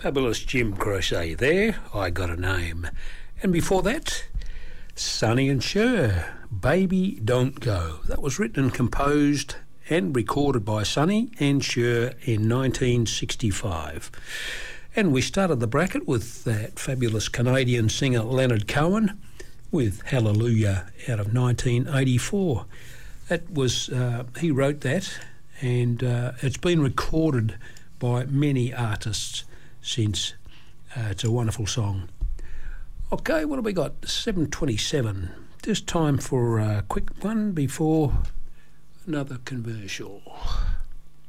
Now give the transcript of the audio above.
Fabulous Jim Croce there, I Got a Name. And before that, Sonny and Cher, Baby Don't Go. That was written and composed and recorded by Sonny and Cher in 1965. And we started the bracket with that fabulous Canadian singer Leonard Cohen with Hallelujah out of 1984. That was, he wrote that, and it's been recorded by many artists since. It's a wonderful song. Okay, what have we got? 7:27. Just time for a quick one before another commercial.